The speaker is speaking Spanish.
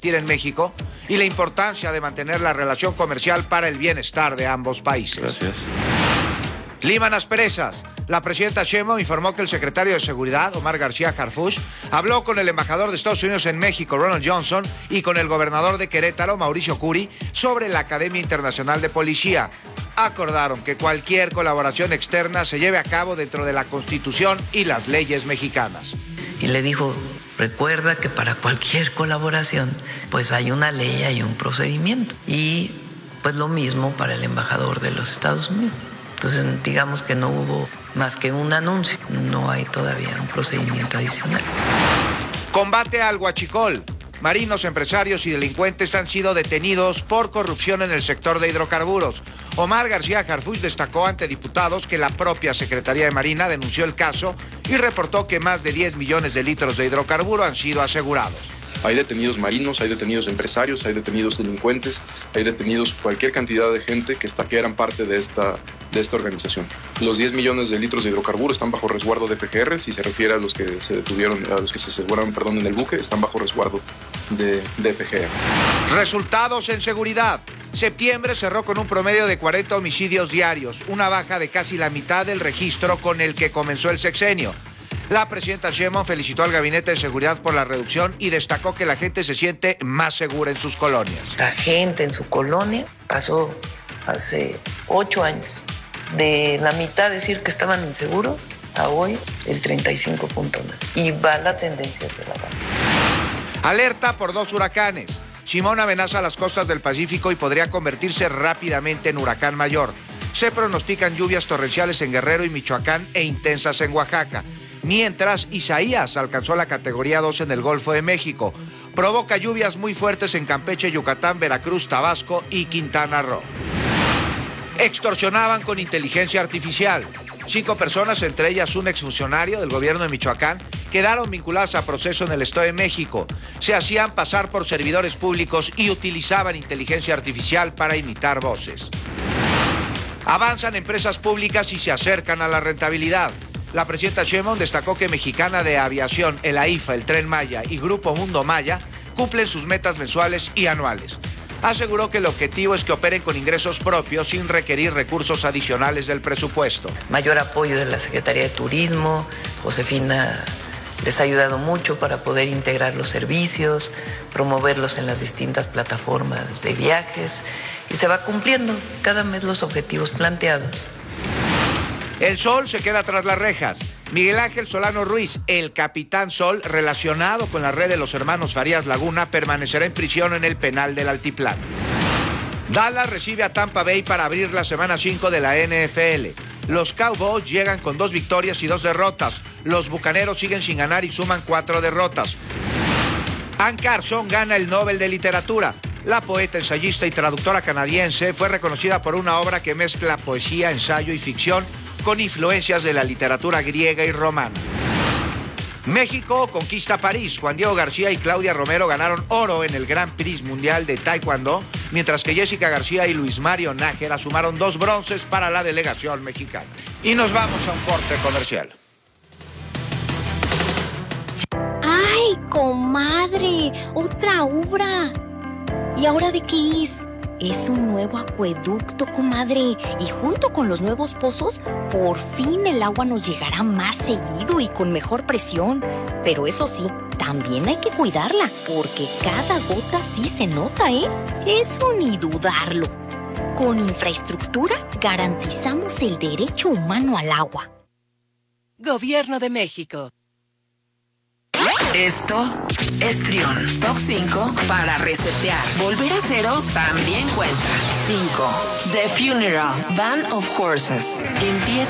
invertir en México y la importancia de mantener la relación comercial para el bienestar de ambos países. Gracias. Liman asperezas. La presidenta Sheinbaum informó que el secretario de Seguridad, Omar García Harfuch, habló con el embajador de Estados Unidos en México, Ronald Johnson, y con el gobernador de Querétaro, Mauricio Curi, sobre la Academia Internacional de Policía. Acordaron que cualquier colaboración externa se lleve a cabo dentro de la Constitución y las leyes mexicanas. Y le dijo, recuerda que para cualquier colaboración, pues hay una ley, hay un procedimiento. Y pues lo mismo para el embajador de los Estados Unidos. Entonces, digamos que no hubo más que un anuncio, no hay todavía un procedimiento adicional. Combate al huachicol. Marinos, empresarios y delincuentes han sido detenidos por corrupción en el sector de hidrocarburos. Omar García Harfuch destacó ante diputados que la propia Secretaría de Marina denunció el caso y reportó que más de 10 millones de litros de hidrocarburo han sido asegurados. Hay detenidos marinos, hay detenidos empresarios, hay detenidos delincuentes, hay detenidos cualquier cantidad de gente que eran parte de esta organización. Los 10 millones de litros de hidrocarburos están bajo resguardo de FGR, si se refiere a los que se detuvieron, a los que se aseguraron, en el buque, están bajo resguardo de FGR. Resultados en seguridad. Septiembre cerró con un promedio de 40 homicidios diarios, una baja de casi la mitad del registro con el que comenzó el sexenio. La presidenta Sheinbaum felicitó al Gabinete de Seguridad por la reducción y destacó que la gente se siente más segura en sus colonias. La gente en su colonia pasó hace 8 años de la mitad decir que estaban inseguros a hoy el 35.9. Y va la tendencia de la baja. Alerta por 2 huracanes. Simón amenaza las costas del Pacífico y podría convertirse rápidamente en huracán mayor. Se pronostican lluvias torrenciales en Guerrero y Michoacán e intensas en Oaxaca. Mientras, Isaías alcanzó la categoría 2 en el Golfo de México. Provoca lluvias muy fuertes en Campeche, Yucatán, Veracruz, Tabasco y Quintana Roo. Extorsionaban con inteligencia artificial. 5 personas, entre ellas un exfuncionario del gobierno de Michoacán, quedaron vinculadas a proceso en el Estado de México. Se hacían pasar por servidores públicos y utilizaban inteligencia artificial para imitar voces. Avanzan empresas públicas y se acercan a la rentabilidad. La presidenta Sheinbaum destacó que Mexicana de Aviación, el AIFA, el Tren Maya y Grupo Mundo Maya cumplen sus metas mensuales y anuales. Aseguró que el objetivo es que operen con ingresos propios sin requerir recursos adicionales del presupuesto. Mayor apoyo de la Secretaría de Turismo, Josefina les ha ayudado mucho para poder integrar los servicios, promoverlos en las distintas plataformas de viajes y se va cumpliendo cada mes los objetivos planteados. El Sol se queda tras las rejas. Miguel Ángel Solano Ruiz, el Capitán Sol, relacionado con la red de los hermanos Farías Laguna, permanecerá en prisión en el penal del Altiplano. Dallas recibe a Tampa Bay para abrir la semana 5 de la NFL. Los Cowboys llegan con 2 victorias y 2 derrotas. Los Bucaneros siguen sin ganar y suman 4 derrotas. Ann Carson gana el Nobel de Literatura. La poeta, ensayista y traductora canadiense fue reconocida por una obra que mezcla poesía, ensayo y ficción con influencias de la literatura griega y romana. México conquista París. Juan Diego García y Claudia Romero ganaron oro en el Grand Prix Mundial de Taekwondo, mientras que Jessica García y Luis Mario Nájera sumaron 2 bronces para la delegación mexicana. Y nos vamos a un corte comercial. ¡Ay, comadre! ¡Otra obra! ¿Y ahora de qué es? Es un nuevo acueducto, comadre. Y junto con los nuevos pozos, por fin el agua nos llegará más seguido y con mejor presión. Pero eso sí, también hay que cuidarla, porque cada gota sí se nota, ¿eh? Eso ni dudarlo. Con infraestructura garantizamos el derecho humano al agua. Gobierno de México. Esto es Trión. Top 5 para resetear. Volver a cero también cuenta. 5. The Funeral, Band of Horses. Empieza